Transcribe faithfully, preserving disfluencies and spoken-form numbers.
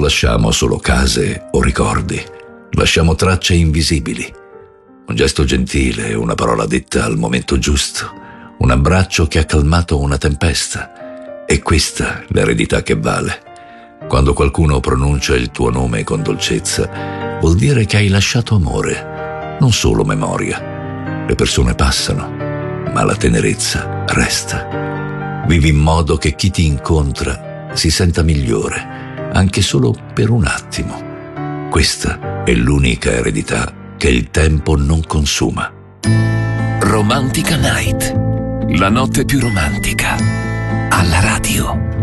lasciamo solo case o ricordi, lasciamo tracce invisibili. Un gesto gentile, una parola detta al momento giusto, un abbraccio che ha calmato una tempesta. È questa l'eredità che vale. Quando qualcuno pronuncia il tuo nome con dolcezza, vuol dire che hai lasciato amore, non solo memoria. Le persone passano, ma la tenerezza resta. Vivi in modo che chi ti incontra si senta migliore, anche solo per un attimo. Questa è l'unica eredità che il tempo non consuma. Romantica Night, la notte più romantica, alla radio.